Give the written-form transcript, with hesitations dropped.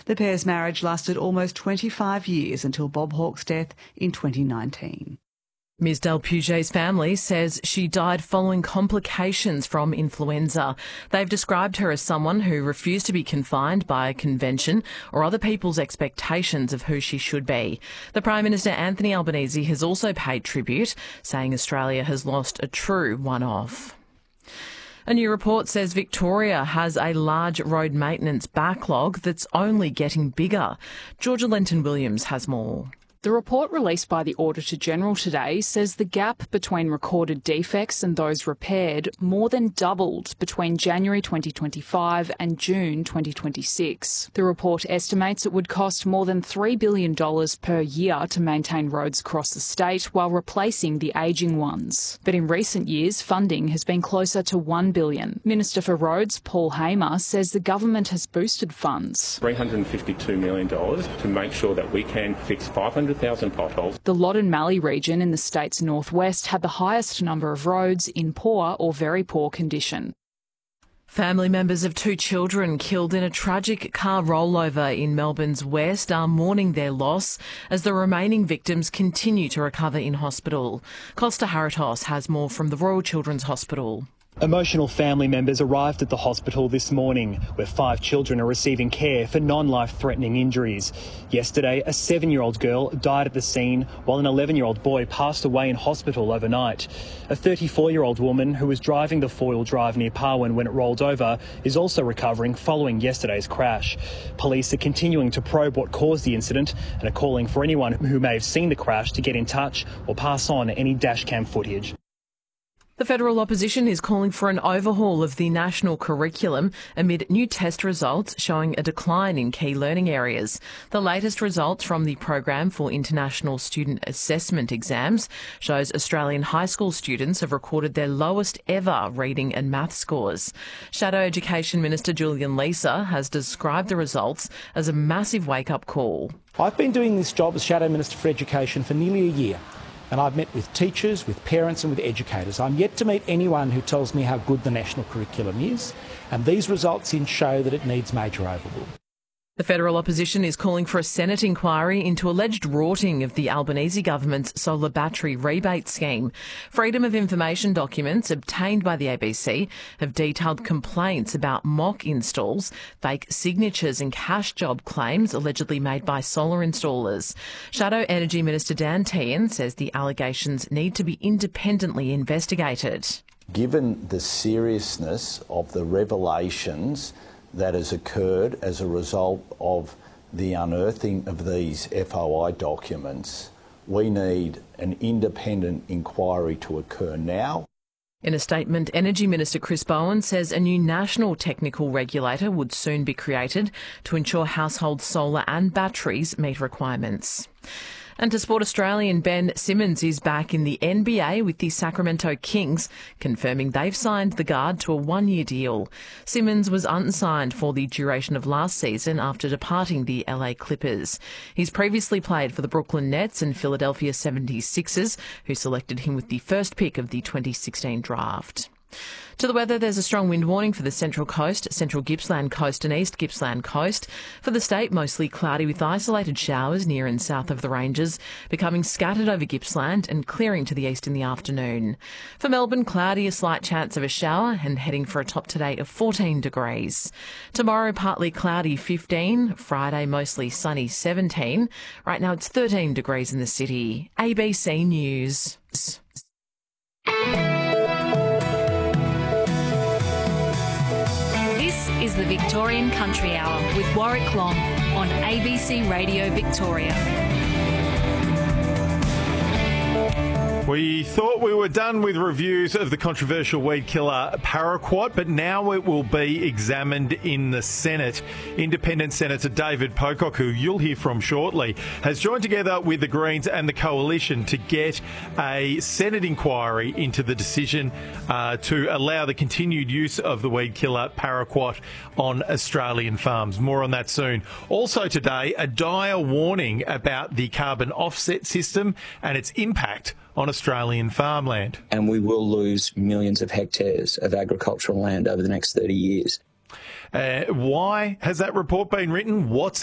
The pair's marriage lasted almost 25 years until Bob Hawke's death in 2019. Ms Del Puget's family says she died following complications from influenza. They've described her as someone who refused to be confined by a convention or other people's expectations of who she should be. The Prime Minister Anthony Albanese has also paid tribute, saying Australia has lost a true one-off. A new report says Victoria has a large road maintenance backlog that's only getting bigger. Georgia Lenton-Williams has more. The report released by the Auditor-General today says the gap between recorded defects and those repaired more than doubled between January 2025 and June 2026. The report estimates it would cost more than $3 billion per year to maintain roads across the state while replacing the ageing ones. But in recent years, funding has been closer to $1 billion. Minister for Roads, Paul Hamer, says the government has boosted funds. $352 million to make sure that we can fix 500,000 potholes. The Loddon Mallee region in the state's northwest had the highest number of roads in poor or very poor condition. Family members of 2 children killed in a tragic car rollover in Melbourne's west are mourning their loss as the remaining victims continue to recover in hospital. Costa Haritos has more from the Royal Children's Hospital. Emotional family members arrived at the hospital this morning, where 5 children are receiving care for non-life-threatening injuries. Yesterday, a 7-year-old girl died at the scene, while an 11-year-old boy passed away in hospital overnight. A 34-year-old woman who was driving the four-wheel drive near Parwin when it rolled over is also recovering following yesterday's crash. Police are continuing to probe what caused the incident and are calling for anyone who may have seen the crash to get in touch or pass on any dashcam footage. The federal opposition is calling for an overhaul of the national curriculum amid new test results showing a decline in key learning areas. The latest results from the Program for International Student Assessment Exams shows Australian high school students have recorded their lowest ever reading and math scores. Shadow Education Minister Julian Leeser has described the results as a massive wake-up call. I've been doing this job as Shadow Minister for Education for nearly a year. And I've met with teachers, with parents and with educators. I'm yet to meet anyone who tells me how good the national curriculum is, and these results show that it needs major overhaul. The federal opposition is calling for a Senate inquiry into alleged rorting of the Albanese government's solar battery rebate scheme. Freedom of Information documents obtained by the ABC have detailed complaints about mock installs, fake signatures and cash job claims allegedly made by solar installers. Shadow Energy Minister Dan Tehan says the allegations need to be independently investigated. Given the seriousness of the revelations that has occurred as a result of the unearthing of these FOI documents, we need an independent inquiry to occur now. In a statement, Energy Minister Chris Bowen says a new national technical regulator would soon be created to ensure household solar and batteries meet requirements. And to Sport Australian, Ben Simmons is back in the NBA with the Sacramento Kings, confirming they've signed the guard to a 1-year deal. Simmons was unsigned for the duration of last season after departing the LA Clippers. He's previously played for the Brooklyn Nets and Philadelphia 76ers, who selected him with the first pick of the 2016 draft. To the weather, there's a strong wind warning for the Central Coast, Central Gippsland Coast and East Gippsland Coast. For the state, mostly cloudy with isolated showers near and south of the ranges, becoming scattered over Gippsland and clearing to the east in the afternoon. For Melbourne, cloudy, a slight chance of a shower and heading for a top today of 14 degrees. Tomorrow, partly cloudy, 15. Friday, mostly sunny, 17. Right now, it's 13 degrees in the city. ABC News. This is the Victorian Country Hour with Warwick Long on ABC Radio Victoria. We thought we were done with reviews of the controversial weed killer paraquat, but now it will be examined in the Senate. Independent Senator David Pocock, who you'll hear from shortly, has joined together with the Greens and the Coalition to get a Senate inquiry into the decision to allow the continued use of the weed killer paraquat on Australian farms. More on that soon. Also today, a dire warning about the carbon offset system and its impact on Australian farmland. And we will lose millions of hectares of agricultural land over the next 30 years. Why has that report been written? What's